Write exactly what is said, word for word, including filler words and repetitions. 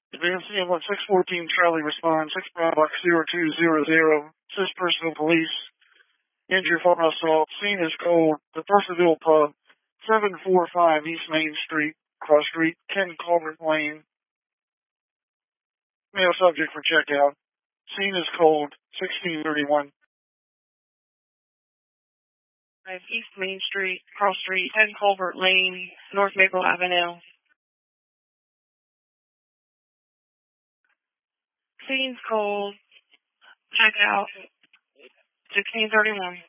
Advancing one six fourteen Charlie respond six Bravo box zero two zero zero. Assist personal police. Injury for assault. Scene is cold. The Percival Pub. seven forty-five East Main Street. Cross Street. Ken Culbert Lane. Male subject for checkout. Scene is cold. sixteen thirty-one. East Main Street. Cross Street. Ken Culbert Lane. North Maple Avenue. Scene's cold. Check out. sixteen thirty-one.